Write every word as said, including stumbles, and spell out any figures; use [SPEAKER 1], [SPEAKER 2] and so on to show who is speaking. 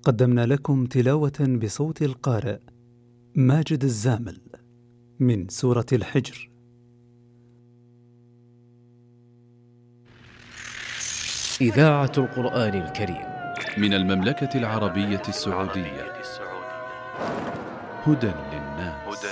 [SPEAKER 1] قدمنا لكم تلاوة بصوت القارئ ماجد الزامل من سورة الحجر.
[SPEAKER 2] إذاعة القرآن الكريم
[SPEAKER 3] من المملكة العربية السعودية. هدى للناس.